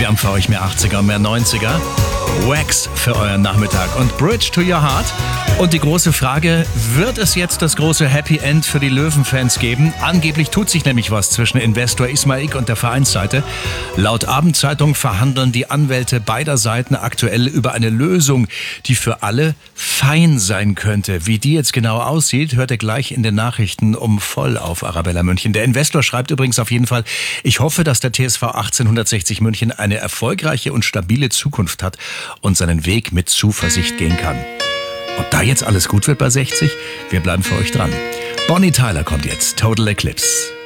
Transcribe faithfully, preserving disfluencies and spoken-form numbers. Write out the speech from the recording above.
haben für euch mehr achtziger, mehr neunziger. Wax für euren Nachmittag und Bridge to Your Heart. Und die große Frage, wird es jetzt das große Happy End für die Löwenfans geben? Angeblich tut sich nämlich was zwischen Investor Ismaik und der Vereinsseite. Laut Abendzeitung verhandeln die Anwälte beider Seiten aktuell über eine Lösung, die für alle fein sein könnte. Wie die jetzt genau aussieht, hört ihr gleich in den Nachrichten um voll auf Arabella München. Der Investor schreibt übrigens auf jeden Fall: Ich hoffe, dass der T S V achtzehnhundertsechzig München eine erfolgreiche und stabile Zukunft hat und seinen Weg mit Zuversicht gehen kann. Ob da jetzt alles gut wird bei sechzig? Wir bleiben für euch dran. Bonnie Tyler kommt jetzt. Total Eclipse.